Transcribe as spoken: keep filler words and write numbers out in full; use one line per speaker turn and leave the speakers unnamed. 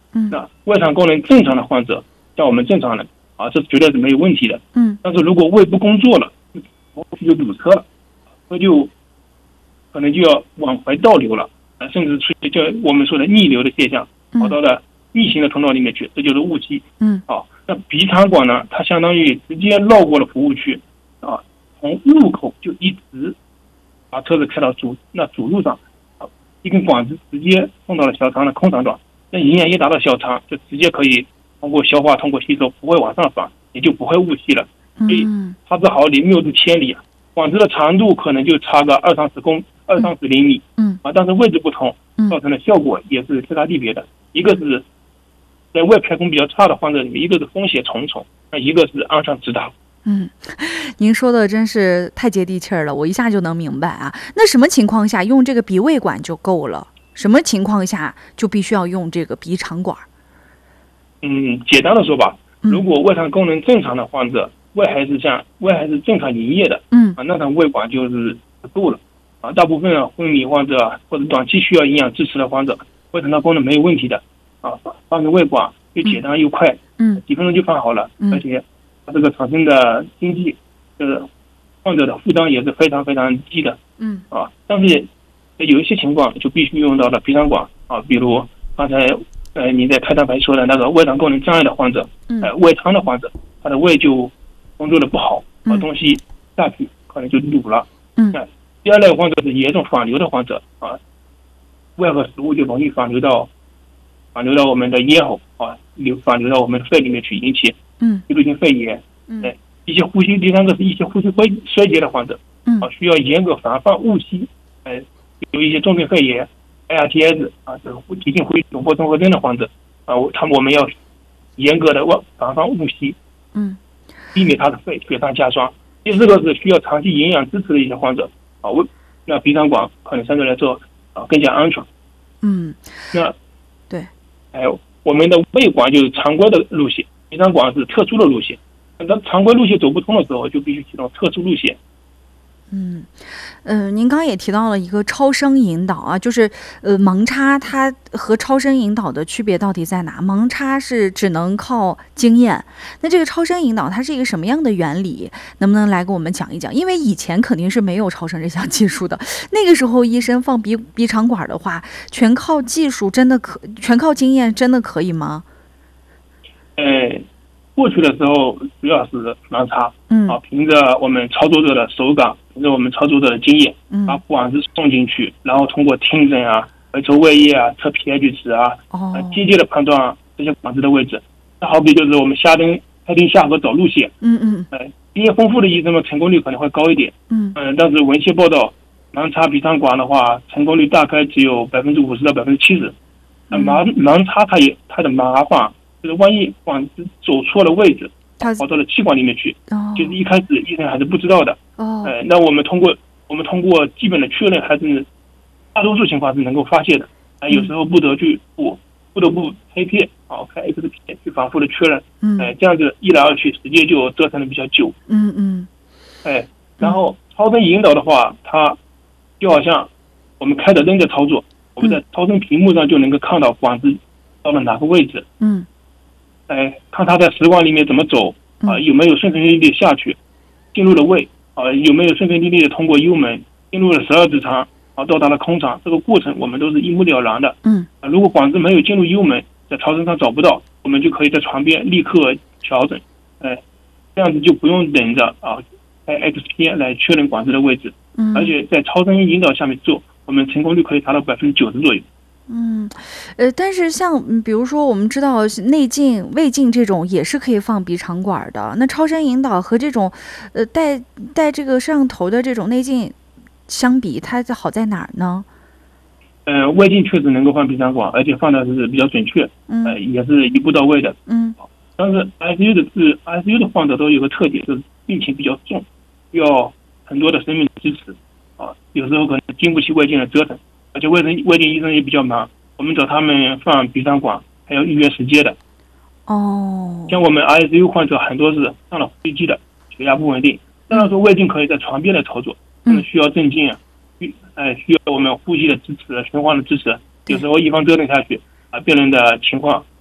嗯，
那胃肠功能正常的患者，像我们正常人啊，这绝对是没有问题的。
嗯，
但是如果胃不工作了，后续就堵车了，那就可能就要往回倒流了，啊，甚至出现就我们说的逆流的现象，跑到了逆行的通道里面去，这就是误吸。
嗯，
啊，那鼻肠管呢，它相当于直接绕过了服务区，啊，从入口就一直把车子开到主那主路上，啊，一根管子直接送到了小肠的空肠段，那营养一达到小肠，就直接可以通过消化、通过吸收，不会往上反，也就不会误吸了。所以差之毫厘，谬之千里啊。管子的长度可能就差个二三十公二三十厘米，
嗯
啊，但是位置不同，造成的效果也是天差地别的。一个是在胃排空比较差的患者里面，一个是风险重重，那一个是安上直达。
嗯，您说的真是太接地气儿了，我一下就能明白啊。那什么情况下用这个鼻胃管就够了？什么情况下就必须要用这个鼻肠管？
嗯，简单的说吧，如果胃肠功能正常的患者，胃还是像胃还是正常营业的，
嗯
啊，那它胃管就是不够了啊。大部分的昏迷患者或者短期需要营养支持的患者，胃肠道功能没有问题的啊，放个胃管又简单又快，
嗯，
几分钟就放好了，
嗯、
而且它这个产生的经济，呃，患者的负担也是非常非常低的，
嗯
啊，但是有一些情况就必须用到了鼻肠管啊，比如刚才呃你在开场白说的那个胃肠功能障碍的患者，呃，胃瘫的患者，他的胃就工作的不好，把东西下去可能就堵了。
嗯，
第二类患者是严重反流的患者啊，胃和食物就容易反流到反流到我们的咽喉啊，流反流到我们的肺里面去，引起
嗯
吸入性肺炎。
嗯，
呃，一些呼吸，第三个是一些呼吸衰衰竭的患者，
嗯
啊，需要严格防范误吸，呃，有一些重症肺炎、A R T S 啊，这个急性呼吸窘迫综合征的患者啊，他们我们要严格的防范误吸。
嗯。
避免他的肺雪上加霜。第四个是需要长期营养支持的一些患者啊，胃那鼻肠管可能相对来说啊更加安全。
嗯，
那
对，
还有我们的胃管就是常规的路线，鼻肠管是特殊的路线。那常规路线走不通的时候，就必须启动特殊路线。
嗯，呃，您刚刚也提到了一个超声引导啊，就是呃盲插它和超声引导的区别到底在哪？盲插是只能靠经验，那这个超声引导它是一个什么样的原理？能不能来给我们讲一讲？因为以前肯定是没有超声这项技术的，那个时候医生放鼻鼻肠管的话，全靠技术，真的可全靠经验，真的可以吗？
呃，过去的时候主要是盲插，
嗯，
啊，凭着我们操作者的手感。凭着我们操作者的经验，把管子送进去，然后通过听诊啊、抽胃液啊、测 pH 值啊，
哦，
机械的判断这些管子的位置。那好比就是我们下灯开灯下河走路线，
嗯嗯，
呃，经验丰富的医生们成功率可能会高一点，
嗯
嗯、呃，但是文献报道盲插鼻肠管的话，成功率大概只有百分之五十到百分之七十。那盲盲插它也它的麻烦就是万一管子走错了位置。跑到了气管里面去，
哦，
就是一开始医生还是不知道的。
哦，
呃，那我们通过我们通过基本的确认，还是大多数情况是能够发现的。啊、呃，有时候不得去不不得不拍片啊，开 X 片去反复的确认。
嗯，
呃，这样子一来二去，时间就折腾的比较久。
嗯嗯。
哎、呃，然后超声引导的话，它就好像我们开着灯的操作，我们在超声屏幕上就能够看到管子到了哪个位置。
嗯。
哎，看他在食管里面怎么走啊、呃，有没有顺顺利利的下去，进入了胃啊、呃，有没有顺顺利利的通过幽门进入了十二指肠啊，到达了空肠，这个过程我们都是一目了然的。
嗯、
啊，如果管子没有进入幽门，在超声上找不到，我们就可以在床边立刻调整，哎、呃，这样子就不用等着啊开 X 片来确认管子的位置。
嗯，
而且在超声引导下面做，我们成功率可以达到百分之九十左右。
嗯，呃，但是像比如说我们知道内镜、胃镜这种也是可以放鼻肠管的，那超声引导和这种呃带带这个摄像头的这种内镜相比，它好在哪儿呢？
呃，胃镜确实能够放鼻肠管，而且放的是比较准确，
嗯，
呃，也是一步到位的。
嗯，
但是 I C U 的是 I C U 的患者都有个特点，就是病情比较重，需要很多的生命支持啊，有时候可能经不起胃镜的折腾。而且胃镜胃镜医生也比较忙，我们找他们放鼻肠管还要预约时间的。
哦，
像我们 I C U 患者很多是上了呼吸机的，血压不稳定。虽然说胃镜可以在床边来操作，但是需要镇静啊，需哎需要我们呼吸的支持、循环的支持。有时候一方折腾下去啊，病人的情况